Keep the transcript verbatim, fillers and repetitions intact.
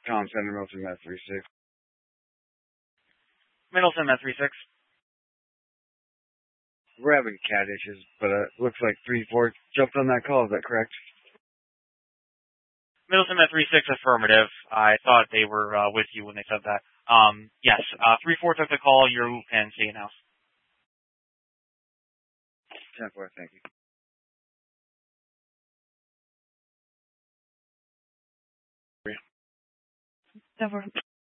Tom Center, Middleton, Mass three six. Middleton, Mass three six. We're having cat issues, but uh, looks like three four jumped on that call. Is that correct? Middleton, Mass three six, affirmative. I thought they were uh, with you when they said that. Um, yes, uh, three four took the call. You can stay in house. ten four, thank you. ten four.